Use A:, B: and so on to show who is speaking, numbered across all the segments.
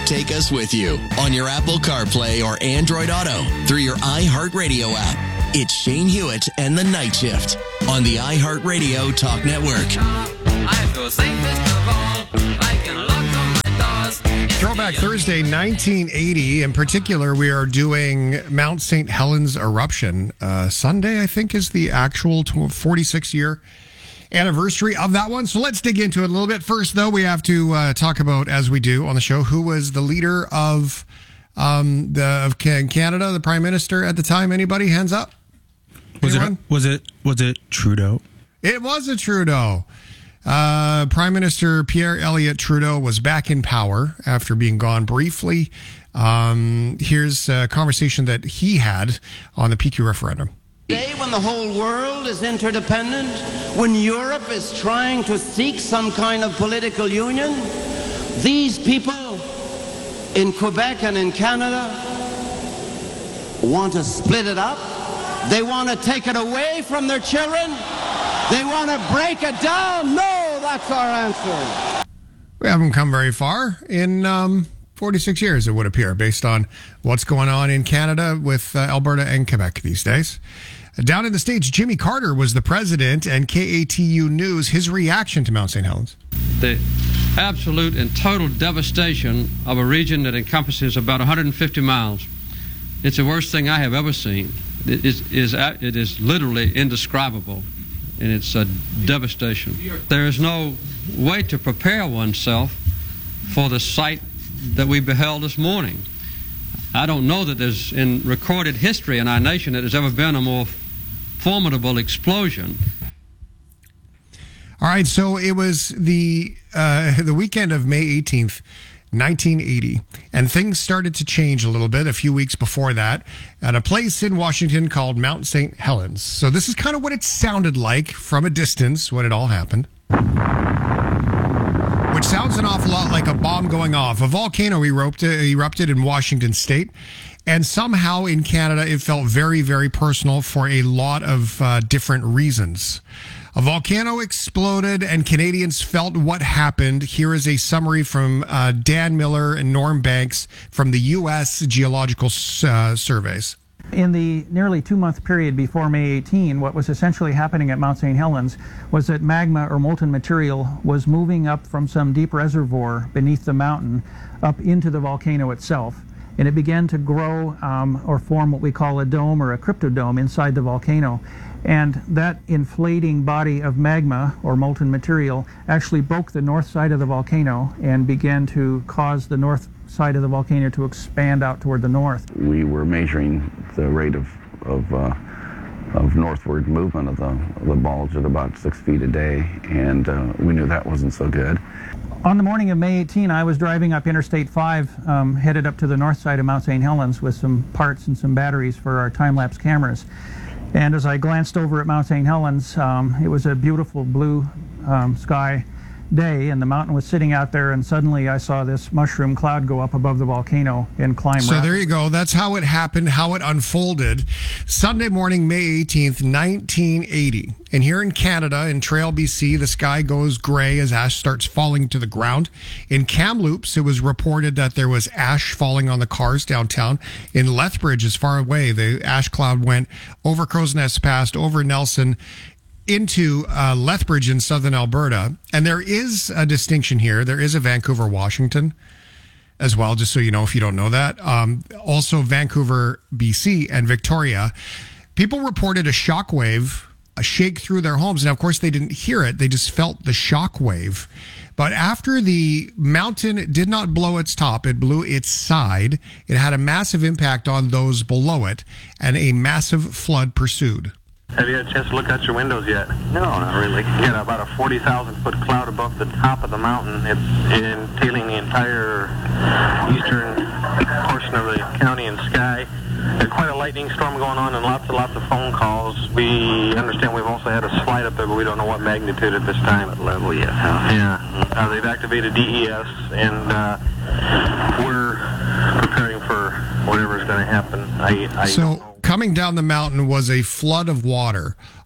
A: Take us with you on your Apple CarPlay or Android Auto through your iHeartRadio app. It's Shane Hewitt and the Night Shift on the iHeartRadio Talk Network.
B: Throwback Thursday, 1980. In particular, we are doing Mount St. Helens eruption. Sunday, I think, is the actual 46-year anniversary of that one. So let's dig into it a little bit. First, though, we have to talk about, as we do on the show, who was the leader of Canada, the Prime Minister at the time. Anybody? Hands up.
C: Was it Trudeau?
B: It was a Trudeau. Prime Minister Pierre Elliott Trudeau was back in power after being gone briefly. Here's a conversation that he had on the PQ referendum.
D: Today, when the whole world is interdependent, when Europe is trying to seek some kind of political union, these people in Quebec and in Canada want to split it up. They want to take it away from their children. They want to break it down. No, that's our answer.
B: We haven't come very far in 46 years, it would appear, based on what's going on in Canada with Alberta and Quebec these days. Down in the States, Jimmy Carter was the president, and KATU News, his reaction to Mount St. Helens.
E: The absolute and total devastation of a region that encompasses about 150 miles. It's the worst thing I have ever seen. It is literally indescribable in its devastation. There is no way to prepare oneself for the sight that we beheld this morning. I don't know that there's, in recorded history in our nation, that there's ever been a more formidable explosion.
B: All right, so it was the weekend of May 18th, 1980, and things started to change a little bit a few weeks before that at a place in Washington called Mount St. Helens. So this is kind of what it sounded like from a distance when it all happened. Which sounds an awful lot like a bomb going off. A volcano erupted in Washington State, and somehow in Canada it felt very, very personal for a lot of different reasons. A volcano exploded and Canadians felt what happened. Here is a summary from Dan Miller and Norm Banks from the U.S. Geological Surveys.
F: In the nearly 2-month period before May 18, what was essentially happening at Mount St. Helens was that magma or molten material was moving up from some deep reservoir beneath the mountain up into the volcano itself. And it began to grow or form what we call a dome or a cryptodome inside the volcano. And that inflating body of magma or molten material actually broke the north side of the volcano and began to cause the north side of the volcano to expand out toward the north.
G: We were measuring the rate of northward movement of the bulge at about 6 feet a day, and we knew that wasn't so good.
F: On the morning of May 18, I was driving up Interstate 5, headed up to the north side of Mount St. Helens with some parts and some batteries for our time-lapse cameras. And as I glanced over at Mount St. Helens, it was a beautiful blue sky day, and the mountain was sitting out there, and suddenly I saw this mushroom cloud go up above the volcano and climb.
B: So there you go. That's how it happened, how it unfolded. Sunday morning, May 18th, 1980. And here in Canada, in Trail, BC, the sky goes gray as ash starts falling to the ground. In Kamloops, it was reported that there was ash falling on the cars downtown. In Lethbridge, as far away, the ash cloud went over Crowsnest Pass, over Nelson, into Lethbridge in southern Alberta. And there is a distinction here. There is a Vancouver, Washington as well, just so you know if you don't know that. Also Vancouver, BC and Victoria. People reported a shockwave, a shake through their homes. Now, of course, they didn't hear it. They just felt the shockwave. But after the mountain did not blow its top, it blew its side. It had a massive impact on those below it, and a massive flood pursued.
H: Have you had a chance to look out your windows yet?
I: No, not really.
H: You got about a 40,000-foot cloud above the top of the mountain. It's entailing the entire eastern portion of the county and sky. There's quite a lightning storm going on and lots of phone calls. We understand we've also had a slide up there, but we don't know what magnitude at this time.
I: What level yet, huh?
H: Yeah. They've activated DES, and we're preparing for whatever's going to happen.
B: So coming down the mountain was a flood of water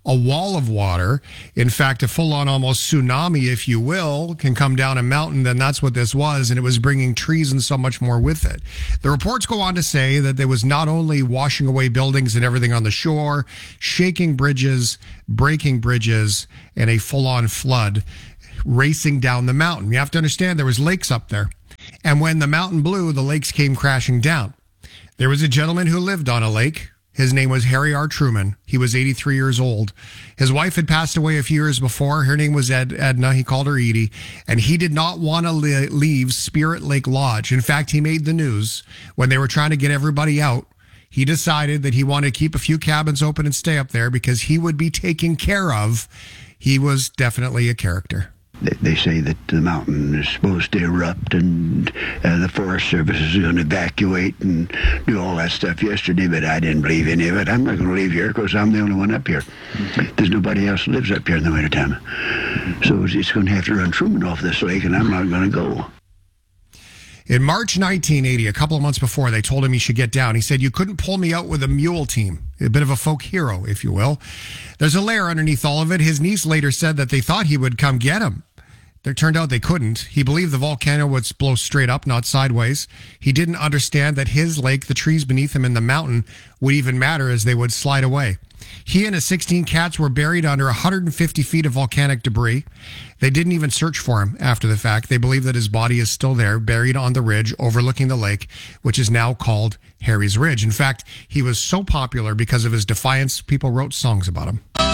B: a wall of water. In fact, a full-on almost tsunami, if you will, can come down a mountain. Then that's what this was, and it was bringing trees and so much more with it. The reports go on to say that there was not only washing away buildings and everything on the shore, shaking bridges, breaking bridges, and a full-on flood racing down the mountain. You have to understand there was lakes up there. And when the mountain blew, the lakes came crashing down. There was a gentleman who lived on a lake. His name was Harry R. Truman. He was 83 years old. His wife had passed away a few years before. Her name was Edna. He called her Edie. And he did not want to leave Spirit Lake Lodge. In fact, he made the news when they were trying to get everybody out. He decided that he wanted to keep a few cabins open and stay up there because he would be taken care of. He was definitely a character.
I: They say that the mountain is supposed to erupt and the Forest Service is going to evacuate and do all that stuff yesterday, but I didn't believe any of it. I'm not going to leave here because I'm the only one up here. There's nobody else that lives up here in the wintertime. So it's going to have to run Truman off this lake, and I'm not going to go.
B: In March 1980, a couple of months before, they told him he should get down. He said, "You couldn't pull me out with a mule team." A bit of a folk hero, if you will. There's a layer underneath all of it. His niece later said that they thought he would come get him. It turned out they couldn't. He believed the volcano would blow straight up, not sideways. He didn't understand that his lake, the trees beneath him in the mountain, would even matter as they would slide away. He and his 16 cats were buried under 150 feet of volcanic debris. They didn't even search for him after the fact. They believe that his body is still there, buried on the ridge overlooking the lake, which is now called Harry's Ridge. In fact, he was so popular because of his defiance, people wrote songs about him.